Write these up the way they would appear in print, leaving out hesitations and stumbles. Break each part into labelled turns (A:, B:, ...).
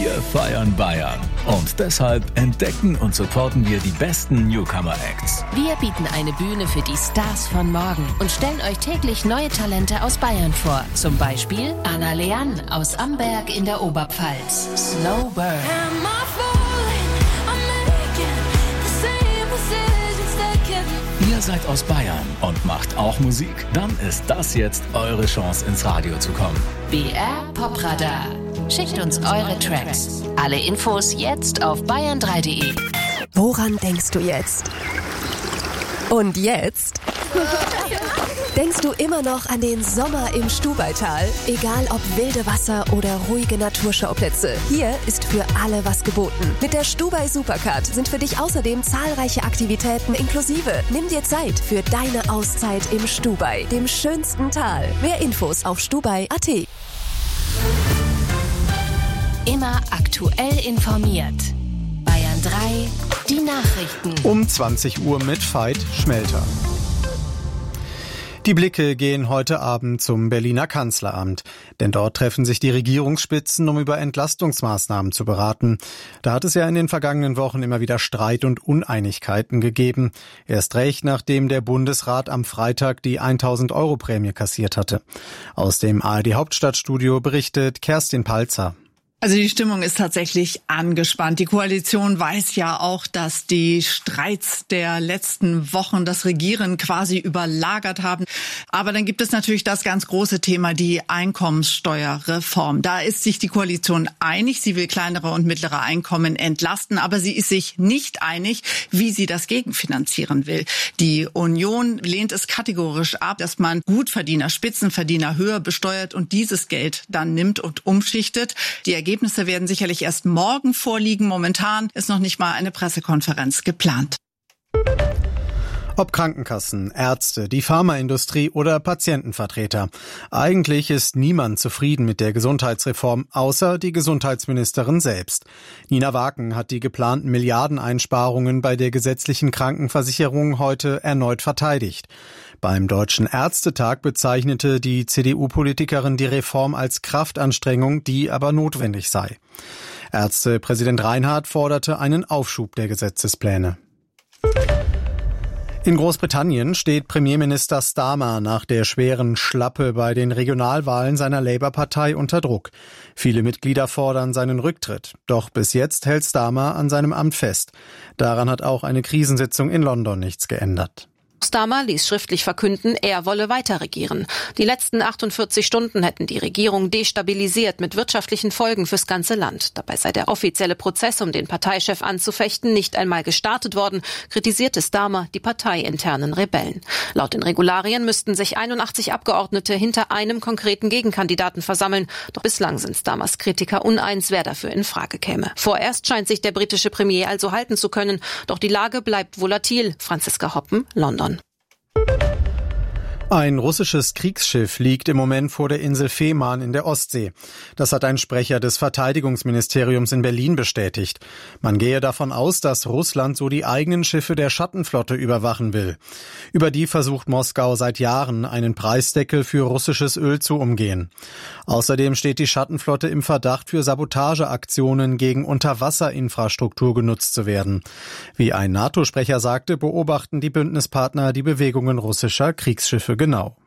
A: Wir feiern Bayern. Und deshalb entdecken und supporten wir die besten Newcomer-Acts.
B: Wir bieten eine Bühne für die Stars von morgen und stellen euch täglich neue Talente aus Bayern vor. Zum Beispiel Anna Leann aus Amberg in der Oberpfalz. Slow Burn.
A: Ihr seid aus Bayern und macht auch Musik? Dann ist das jetzt eure Chance, ins Radio zu kommen.
B: BR Popradar. Schickt uns eure Tracks. Alle Infos jetzt auf bayern3.de.
C: Woran denkst du jetzt? Und jetzt? Denkst du immer noch an den Sommer im Stubaital? Egal ob wilde Wasser oder ruhige Naturschauplätze, hier ist für alle was geboten. Mit der Stubai Supercard sind für dich außerdem zahlreiche Aktivitäten inklusive. Nimm dir Zeit für deine Auszeit im Stubai, dem schönsten Tal. Mehr Infos auf stubai.at.
B: Immer aktuell informiert. Bayern 3, die Nachrichten.
D: Um 20 Uhr mit Veit Schmelter. Die Blicke gehen heute Abend zum Berliner Kanzleramt, denn dort treffen sich die Regierungsspitzen, um über Entlastungsmaßnahmen zu beraten. Da hat es ja in den vergangenen Wochen immer wieder Streit und Uneinigkeiten gegeben. Erst recht, nachdem der Bundesrat am Freitag die 1.000-Euro-Prämie kassiert hatte. Aus dem ARD-Hauptstadtstudio berichtet Kerstin Palzer.
E: Also die Stimmung ist tatsächlich angespannt. Die Koalition weiß ja auch, dass die Streits der letzten Wochen das Regieren quasi überlagert haben. Aber dann gibt es natürlich das ganz große Thema, die Einkommenssteuerreform. Da ist sich die Koalition einig. Sie will kleinere und mittlere Einkommen entlasten, aber sie ist sich nicht einig, wie sie das gegenfinanzieren will. Die Union lehnt es kategorisch ab, dass man Gutverdiener, Spitzenverdiener höher besteuert und dieses Geld dann nimmt und umschichtet. Die Ergebnisse werden sicherlich erst morgen vorliegen. Momentan ist noch nicht mal eine Pressekonferenz geplant.
D: Ob Krankenkassen, Ärzte, die Pharmaindustrie oder Patientenvertreter. Eigentlich ist niemand zufrieden mit der Gesundheitsreform, außer die Gesundheitsministerin selbst. Nina Waken hat die geplanten Milliardeneinsparungen bei der gesetzlichen Krankenversicherung heute erneut verteidigt. Beim Deutschen Ärztetag bezeichnete die CDU-Politikerin die Reform als Kraftanstrengung, die aber notwendig sei. Ärztepräsident Reinhardt forderte einen Aufschub der Gesetzespläne. In Großbritannien steht Premierminister Starmer nach der schweren Schlappe bei den Regionalwahlen seiner Labour-Partei unter Druck. Viele Mitglieder fordern seinen Rücktritt. Doch bis jetzt hält Starmer an seinem Amt fest. Daran hat auch eine Krisensitzung in London nichts geändert.
F: Starmer ließ schriftlich verkünden, er wolle weiter regieren. Die letzten 48 Stunden hätten die Regierung destabilisiert mit wirtschaftlichen Folgen fürs ganze Land. Dabei sei der offizielle Prozess, um den Parteichef anzufechten, nicht einmal gestartet worden, kritisierte Starmer die parteiinternen Rebellen. Laut den Regularien müssten sich 81 Abgeordnete hinter einem konkreten Gegenkandidaten versammeln. Doch bislang sind Starmers Kritiker uneins, wer dafür in Frage käme. Vorerst scheint sich der britische Premier also halten zu können. Doch die Lage bleibt volatil. Franziska Hoppen, London.
D: Ein russisches Kriegsschiff liegt im Moment vor der Insel Fehmarn in der Ostsee. Das hat ein Sprecher des Verteidigungsministeriums in Berlin bestätigt. Man gehe davon aus, dass Russland so die eigenen Schiffe der Schattenflotte überwachen will. Über die versucht Moskau seit Jahren, einen Preisdeckel für russisches Öl zu umgehen. Außerdem steht die Schattenflotte im Verdacht, für Sabotageaktionen gegen Unterwasserinfrastruktur genutzt zu werden. Wie ein NATO-Sprecher sagte, beobachten die Bündnispartner die Bewegungen russischer Kriegsschiffe genau.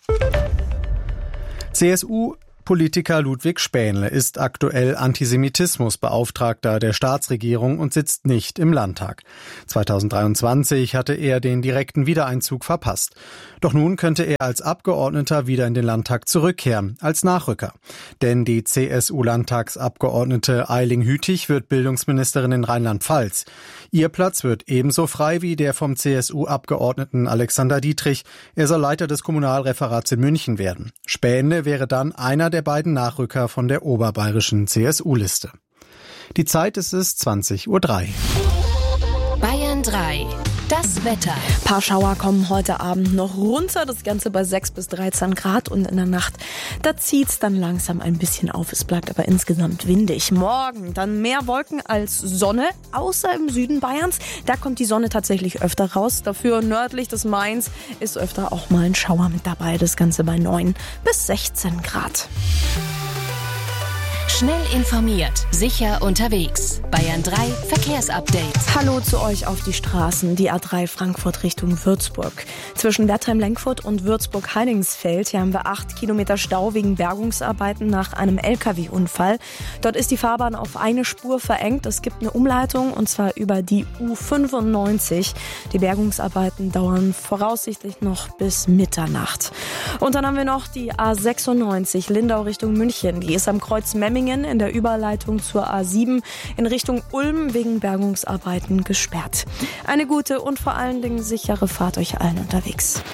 D: CSU-Politiker Ludwig Spähnle ist aktuell Antisemitismusbeauftragter der Staatsregierung und sitzt nicht im Landtag. 2023 hatte er den direkten Wiedereinzug verpasst. Doch nun könnte er als Abgeordneter wieder in den Landtag zurückkehren, als Nachrücker. Denn die CSU-Landtagsabgeordnete Eiling Hütig wird Bildungsministerin in Rheinland-Pfalz. Ihr Platz wird ebenso frei wie der vom CSU-Abgeordneten Alexander Dietrich. Er soll Leiter des Kommunalreferats in München werden. Spähnle wäre dann einer der beiden Nachrücker von der oberbayerischen CSU-Liste. Die Zeit ist es 20:03 Uhr.
B: Bayern 3. Das Wetter.
G: Ein paar Schauer kommen heute Abend noch runter. Das Ganze bei 6 bis 13 Grad. Und in der Nacht, da zieht's dann langsam ein bisschen auf. Es bleibt aber insgesamt windig. Morgen dann mehr Wolken als Sonne, außer im Süden Bayerns. Da kommt die Sonne tatsächlich öfter raus. Dafür nördlich des Mains ist öfter auch mal ein Schauer mit dabei. Das Ganze bei 9 bis 16 Grad.
B: Schnell informiert, sicher unterwegs. Bayern 3 Verkehrsupdate.
G: Hallo zu euch auf die Straßen. Die A3 Frankfurt Richtung Würzburg. Zwischen Wertheim-Lenkfurt und Würzburg-Heidingsfeld. Hier haben wir 8 Kilometer Stau wegen Bergungsarbeiten nach einem LKW-Unfall. Dort ist die Fahrbahn auf eine Spur verengt. Es gibt eine Umleitung und zwar über die U95. Die Bergungsarbeiten dauern voraussichtlich noch bis Mitternacht. Und dann haben wir noch die A96 Lindau Richtung München. Die ist am Kreuz Memmingen in der Überleitung zur A7 in Richtung Ulm wegen Bergungsarbeiten gesperrt. Eine gute und vor allen Dingen sichere Fahrt euch allen unterwegs.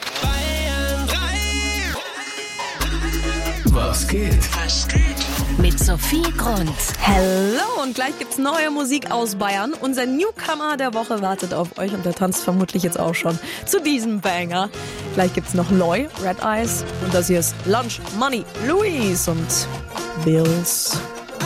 A: Was geht?
B: Mit Sophie Grund.
G: Hallo und gleich gibt's neue Musik aus Bayern. Unser Newcomer der Woche wartet auf euch und der tanzt vermutlich jetzt auch schon zu diesem Banger. Gleich gibt's noch Loy, Red Eyes und das hier ist Lunch Money, Louise und Bills.